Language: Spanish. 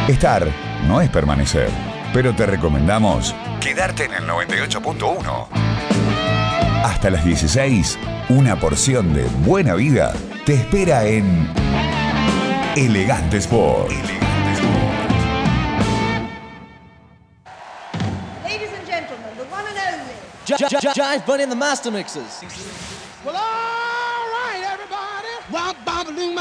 Estar no es permanecer, pero te recomendamos quedarte en el 98.1. Hasta las 16, una porción de buena vida te espera en Elegante Sport. Ladies and gentlemen, the one and only Jive Bunny and the Master Mixers. Well, all right, everybody. Rock